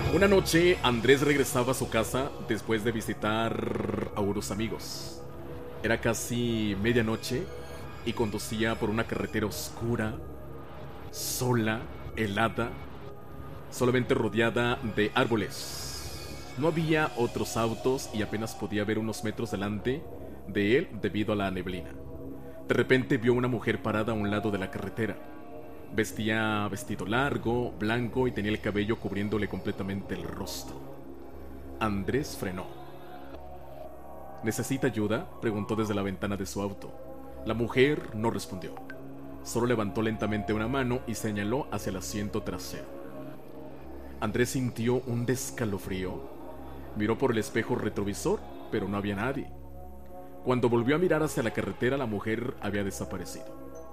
Una noche, Andrés regresaba a su casa después de visitar a unos amigos. Era casi medianoche y conducía por una carretera oscura, sola, helada, solamente rodeada de árboles. No había otros autos y apenas podía ver unos metros delante de él debido a la neblina. De repente vio una mujer parada a un lado de la carretera. Vestía vestido largo, blanco y tenía el cabello cubriéndole completamente el rostro. Andrés frenó. ¿Necesita ayuda?, preguntó desde la ventana de su auto. La mujer no respondió. Solo levantó lentamente una mano y señaló hacia el asiento trasero. Andrés sintió un escalofrío. Miró por el espejo retrovisor, pero no había nadie. Cuando volvió a mirar hacia la carretera, la mujer había desaparecido.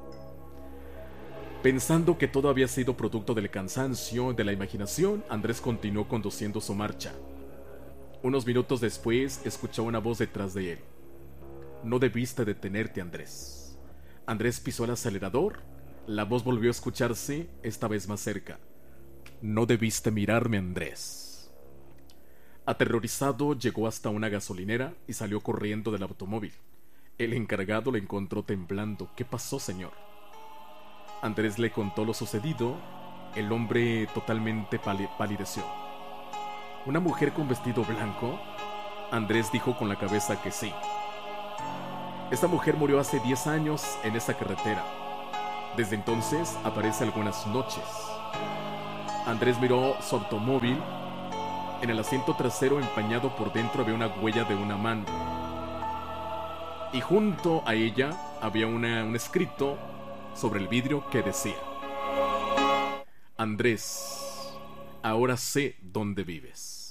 Pensando que todo había sido producto del cansancio, de la imaginación, Andrés continuó conduciendo su marcha. Unos minutos después, escuchó una voz detrás de él. No debiste detenerte, Andrés. Andrés pisó el acelerador. La voz volvió a escucharse, esta vez más cerca. No debiste mirarme, Andrés. Aterrorizado, llegó hasta una gasolinera y salió corriendo del automóvil. El encargado le encontró temblando. ¿Qué pasó, señor? Andrés le contó lo sucedido. El hombre totalmente palideció. ¿Una mujer con vestido blanco? Andrés dijo con la cabeza que sí. Esta mujer murió hace 10 años en esa carretera. Desde entonces aparece algunas noches. Andrés miró su automóvil. En el asiento trasero empañado por dentro había una huella de una mano. Y junto a ella había un escrito sobre el vidrio que decía: Andrés, ahora sé dónde vives.